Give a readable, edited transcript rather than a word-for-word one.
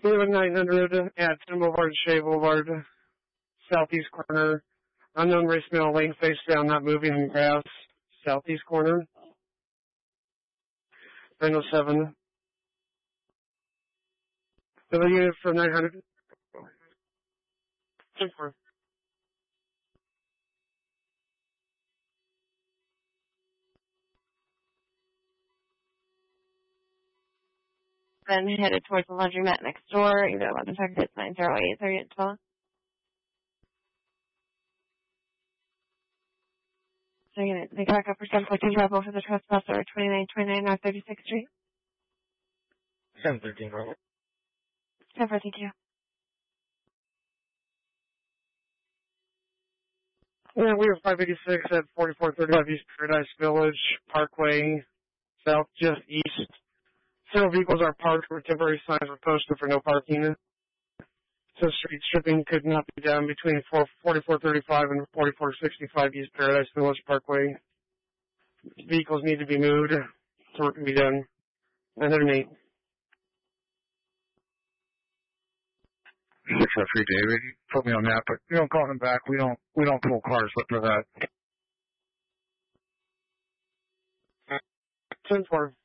900 at 10 Boulevard, Shea Boulevard, southeast corner. Unknown race male, lane face down, not moving in grass, southeast corner. 907. The unit for 900. 10-4. Then headed towards the laundromat next door, either 11 targets 908 3012. So you're going to take back up for 714 Rebel for the trespasser, 2929 North 36th Street. 713 Rebel. 10-4, thank you. Yeah, we have 586 at 4435 East Paradise Village Parkway, south just east. Several vehicles are parked where temporary signs were posted for no parking. So street stripping could not be done between 4435 and 4465 East Paradise Village Parkway. Vehicles need to be moved so it can be done. 908. 603 David, you put me on that, but you don't call him back. We don't pull cars for that. 10-4.